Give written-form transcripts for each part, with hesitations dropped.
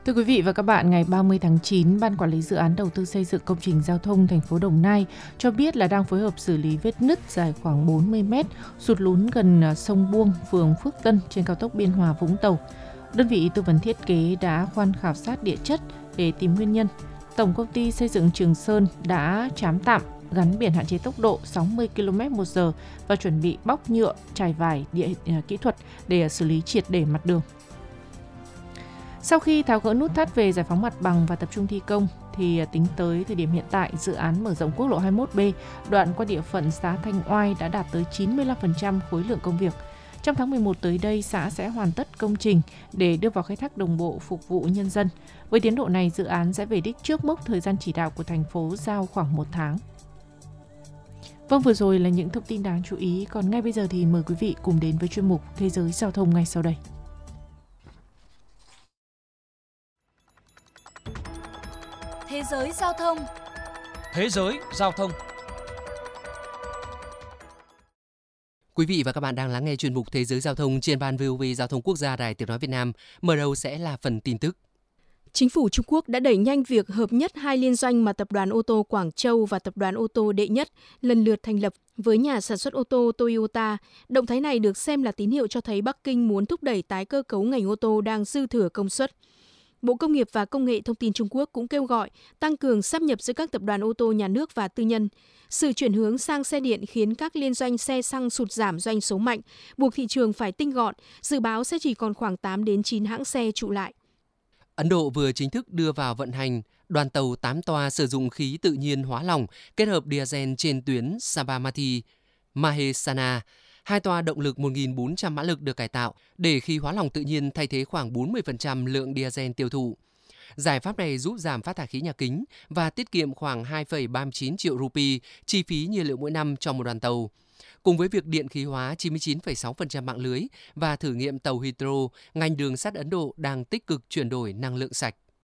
Thưa quý vị và các bạn, ngày 30 tháng 9, Ban Quản lý Dự án Đầu tư xây dựng công trình giao thông thành phố Đồng Nai cho biết là đang phối hợp xử lý vết nứt dài khoảng 40 m, sụt lún gần sông Buông, phường Phước Tân trên cao tốc Biên Hòa - Vũng Tàu. Đơn vị tư vấn thiết kế đã khoan khảo sát địa chất để tìm nguyên nhân. Tổng công ty xây dựng Trường Sơn đã trám tạm, gắn biển hạn chế tốc độ 60 km/h và chuẩn bị bóc nhựa, trải vải kỹ thuật để xử lý triệt để mặt đường. Sau khi tháo gỡ nút thắt về giải phóng mặt bằng và tập trung thi công, thì tính tới thời điểm hiện tại, dự án mở rộng quốc lộ 21B đoạn qua địa phận xã Thanh Oai đã đạt tới 95% khối lượng công việc. Trong tháng 11 tới đây, xã sẽ hoàn tất công trình để đưa vào khai thác đồng bộ phục vụ nhân dân. Với tiến độ này, dự án sẽ về đích trước mốc thời gian chỉ đạo của thành phố giao khoảng 1 tháng. Vâng, vừa rồi là những thông tin đáng chú ý. Còn ngay bây giờ thì mời quý vị cùng đến với chuyên mục Thế giới giao thông ngay sau đây. Thế giới giao thông. Thế giới giao thông. Quý vị và các bạn đang lắng nghe chuyên mục Thế giới giao thông trên ban VOV Giao thông Quốc gia Đài Tiếng nói Việt Nam. Mở đầu sẽ là phần tin tức. Chính phủ Trung Quốc đã đẩy nhanh việc hợp nhất hai liên doanh mà Tập đoàn ô tô Quảng Châu và Tập đoàn ô tô Đệ Nhất lần lượt thành lập với nhà sản xuất ô tô Toyota. Động thái này được xem là tín hiệu cho thấy Bắc Kinh muốn thúc đẩy tái cơ cấu ngành ô tô đang dư thừa công suất. Bộ Công nghiệp và Công nghệ Thông tin Trung Quốc cũng kêu gọi tăng cường sáp nhập giữa các tập đoàn ô tô nhà nước và tư nhân. Sự chuyển hướng sang xe điện khiến các liên doanh xe xăng sụt giảm doanh số mạnh, buộc thị trường phải tinh gọn, dự báo sẽ chỉ còn khoảng 8 đến 9 hãng xe trụ lại. Ấn Độ vừa chính thức đưa vào vận hành đoàn tàu 8 toa sử dụng khí tự nhiên hóa lỏng kết hợp diesel trên tuyến Sabarmati-Mahesana. 2 toa động lực 1.400 mã lực được cải tạo để khí hóa lỏng tự nhiên thay thế khoảng 40% lượng diesel tiêu thụ. Giải pháp này giúp giảm phát thải khí nhà kính và tiết kiệm khoảng 2,39 triệu rupee chi phí nhiên liệu mỗi năm cho một đoàn tàu. Cùng với việc điện khí hóa 99,6% mạng lưới và thử nghiệm tàu hydro, ngành đường sắt Ấn Độ đang tích cực chuyển đổi năng lượng sạch.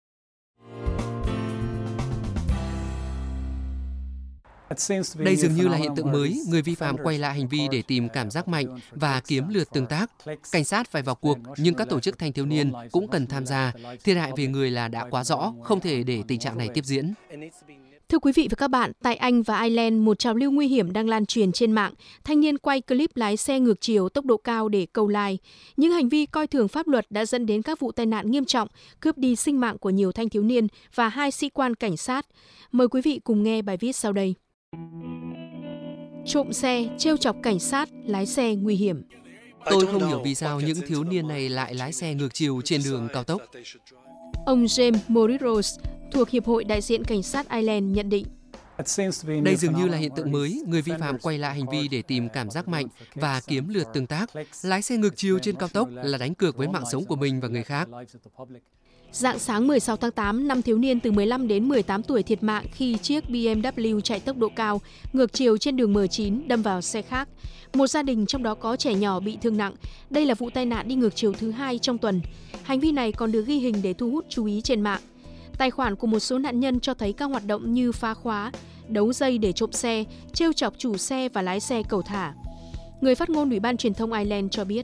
Đây dường như là hiện tượng mới, người vi phạm quay lại hành vi để tìm cảm giác mạnh và kiếm lượt tương tác. Cảnh sát phải vào cuộc, nhưng các tổ chức thanh thiếu niên cũng cần tham gia. Thiệt hại về người là đã quá rõ, không thể để tình trạng này tiếp diễn. Thưa quý vị và các bạn, tại Anh và Ireland, một trào lưu nguy hiểm đang lan truyền trên mạng. Thanh niên quay clip lái xe ngược chiều tốc độ cao để câu like. Những hành vi coi thường pháp luật đã dẫn đến các vụ tai nạn nghiêm trọng, cướp đi sinh mạng của nhiều thanh thiếu niên và 2 sĩ quan cảnh sát. Mời quý vị cùng nghe bài viết sau đây. Trộm xe, trêu chọc cảnh sát, lái xe nguy hiểm. Tôi không hiểu vì sao những thiếu niên này lại lái xe ngược chiều trên đường cao tốc. Ông James Morris thuộc Hiệp hội Đại diện Cảnh sát Ireland nhận định. Đây dường như là hiện tượng mới, người vi phạm quay lại hành vi để tìm cảm giác mạnh và kiếm lượt tương tác. Lái xe ngược chiều trên cao tốc là đánh cược với mạng sống của mình và người khác. Rạng sáng 16 tháng 8, 5 thiếu niên từ 15 đến 18 tuổi thiệt mạng khi chiếc BMW chạy tốc độ cao ngược chiều trên đường M9 đâm vào xe khác. Một gia đình trong đó có trẻ nhỏ bị thương nặng. Đây là vụ tai nạn đi ngược chiều thứ 2 trong tuần. Hành vi này còn được ghi hình để thu hút chú ý trên mạng. Tài khoản của một số nạn nhân cho thấy các hoạt động như phá khóa, đấu dây để trộm xe, trêu chọc chủ xe và lái xe cẩu thả. Người phát ngôn Ủy ban Truyền thông Ireland cho biết.